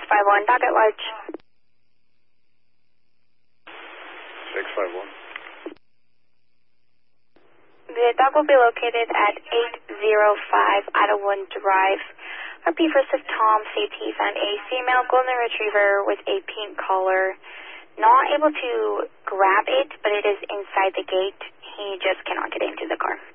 651, dog at large. 651. The dog will be located at 805 Idlewood Drive. Repeat, first of Tom states he found a female golden retriever with a pink collar. Not able to grab it, but it is inside the gate. He just cannot get into the car.